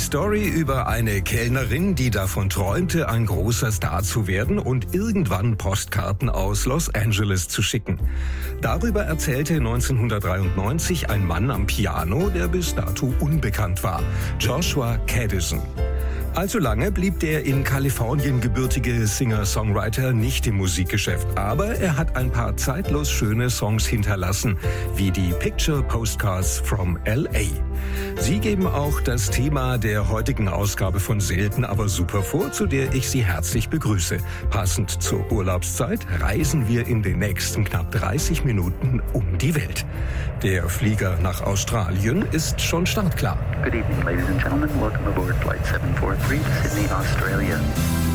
Story über eine Kellnerin, die davon träumte, ein großer Star zu werden und irgendwann Postkarten aus Los Angeles zu schicken. Darüber erzählte 1993 ein Mann am Piano, der bis dato unbekannt war, Joshua Kadison. Allzu lange blieb der in Kalifornien gebürtige Singer-Songwriter nicht im Musikgeschäft, aber er hat ein paar zeitlos schöne Songs hinterlassen, wie die Picture Postcards from L.A. Sie geben auch das Thema der heutigen Ausgabe von Selten aber super vor, zu der ich Sie herzlich begrüße. Passend zur Urlaubszeit reisen wir in den nächsten knapp 30 Minuten um die Welt. Der Flieger nach Australien ist schon startklar. Good evening, ladies and gentlemen. Welcome aboard Flight 743 to Sydney, Australia.